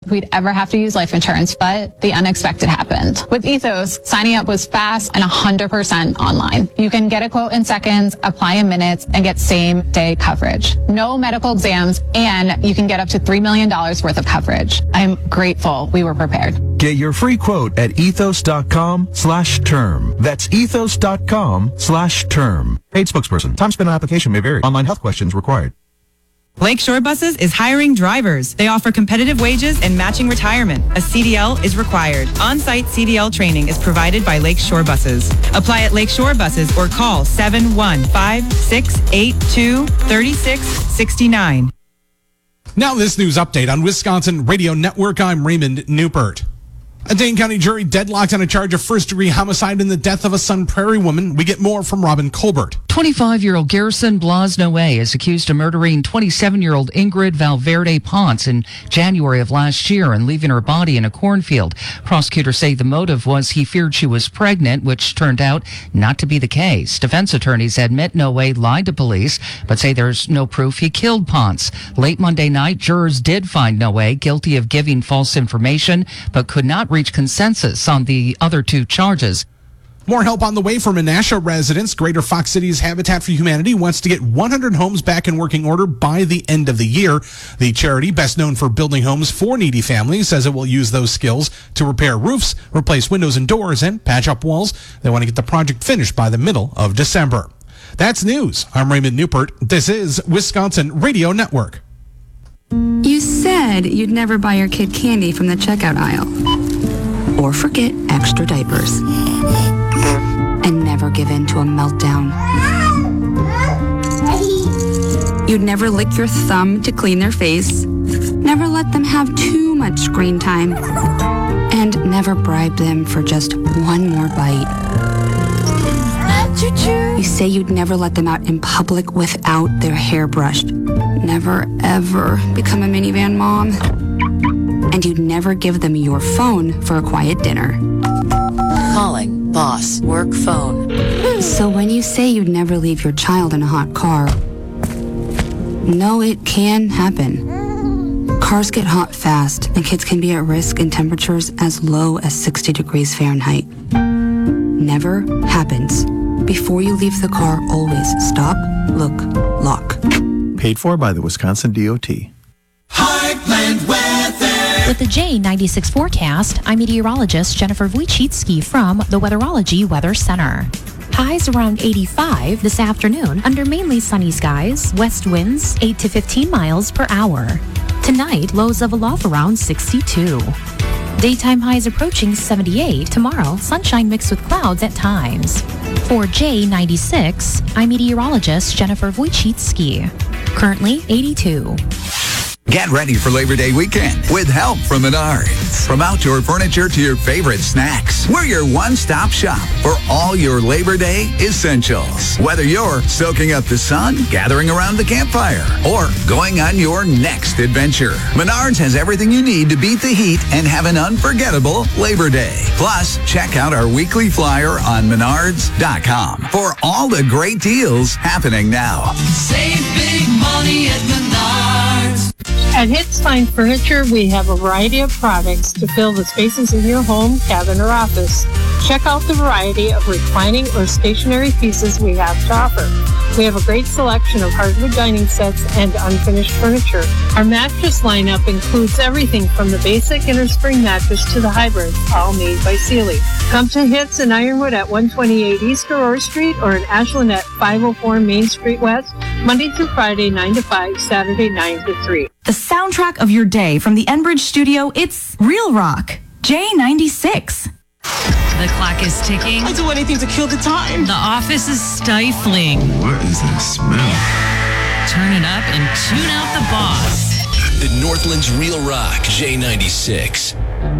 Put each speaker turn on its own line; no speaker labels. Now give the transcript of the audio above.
we'd ever have to use life insurance, but the unexpected happened. With Ethos, signing up was fast and 100% online. You can get a quote in seconds, apply in minutes, and get same-day coverage. No medical exams, and you can get up to $3 million worth of coverage. I'm grateful we were prepared.
Get your free quote at ethos.com/term. That's ethos.com/term. Paid spokesperson. Time spent on application may vary. Online health questions required.
Lakeshore Buses is hiring drivers. They offer competitive wages and matching retirement. A CDL is required. On-site CDL training is provided by Lakeshore Buses. Apply at Lakeshore Buses or call 715-682-3669.
Now this news update on Wisconsin Radio Network. I'm Raymond Newpert. A Dane County jury deadlocked on a charge of first-degree homicide in the death of a Sun Prairie woman. We get more from Robin Colbert.
25-year-old Garrison Blas Noé is accused of murdering 27-year-old Ingrid Valverde Ponce in January of last year and leaving her body in a cornfield. Prosecutors say the motive was he feared she was pregnant, which turned out not to be the case. Defense attorneys admit Noé lied to police, but say there's no proof he killed Ponce. Late Monday night, jurors did find Noé guilty of giving false information, but could not reach consensus on the other two charges.
More help on the way for Menasha residents. Greater Fox Cities Habitat for Humanity wants to get 100 homes back in working order by the end of the year. The charity, best known for building homes for needy families, says it will use those skills to repair roofs, replace windows and doors, and patch up walls. They want to get the project finished by the middle of December. That's news. I'm Raymond Newpert. This is Wisconsin Radio Network.
You said you'd never buy your kid candy from the checkout aisle. Or forget extra diapers. And never give in to a meltdown. You'd never lick your thumb to clean their face. Never let them have too much screen time. And never bribe them for just one more bite. You say you'd never let them out in public without their hair brushed. Never, ever become a minivan mom. And you'd never give them your phone for a quiet dinner.
Calling boss work phone.
So when you say you'd never leave your child in a hot car, no, it can happen. Cars get hot fast, and kids can be at risk in temperatures as low as 60 degrees Fahrenheit. Never happens. Before you leave the car, always stop, look, lock.
Paid for by the Wisconsin DOT.
Heartland Weather.
With the J96 forecast, I'm meteorologist Jennifer Wojcicki from the Weatherology Weather Center. Highs around 85 this afternoon under mainly sunny skies, west winds 8 to 15 miles per hour. Tonight, lows level off around 62. Daytime highs approaching 78. Tomorrow, sunshine mixed with clouds at times. For J96, I'm meteorologist Jennifer Wojcicki. Currently 82.
Get ready for Labor Day weekend with help from Menards. From outdoor furniture to your favorite snacks, we're your one-stop shop for all your Labor Day essentials. Whether you're soaking up the sun, gathering around the campfire, or going on your next adventure, Menards has everything you need to beat the heat and have an unforgettable Labor Day. Plus, check out our weekly flyer on menards.com for all the great deals happening now.
Save big money at Menards.
At Hits Fine Furniture, we have a variety of products to fill the spaces in your home, cabin, or office. Check out the variety of reclining or stationary pieces we have to offer. We have a great selection of hardwood dining sets and unfinished furniture. Our mattress lineup includes everything from the basic innerspring mattress to the hybrid, all made by Sealy. Come to Hits in Ironwood at 128 East Aurora Street or in Ashland at 504 Main Street West, Monday through Friday, 9 to 5, Saturday, 9 to 3.
The soundtrack of your day from the Enbridge studio, it's Real Rock, J96.
The clock is ticking.
I'd do anything to kill the time.
The office is stifling.
What is that smell?
Turn it up and tune out the boss.
The Northland's Real Rock, J96.